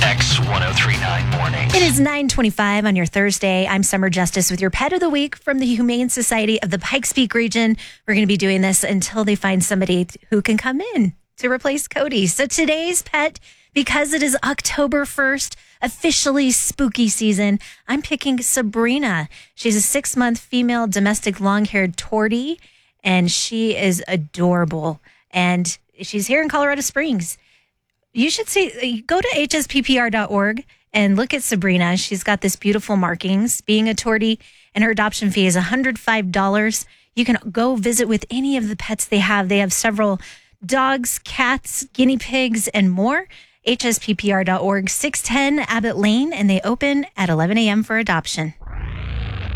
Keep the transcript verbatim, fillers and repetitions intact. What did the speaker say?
X ten thirty-nine Mornings. It is nine twenty-five on your Thursday. I'm Summer Justice with your Pet of the Week from the Humane Society of the Pikes Peak region. We're going to be doing this until they find somebody who can come in to replace Cody. So today's pet, because it is October first, officially spooky season, I'm picking Sabrina. She's a six-month female domestic long-haired tortie, and she is adorable. And she's here in Colorado Springs. You should see, go to H S P P R dot org and look at Sabrina. She's got this beautiful markings, being a tortie, and her adoption fee is one hundred five dollars. You can go visit with any of the pets they have. They have several dogs, cats, guinea pigs, and more. H S P P R dot org, six ten Abbott Lane, and they open at eleven a.m. for adoption.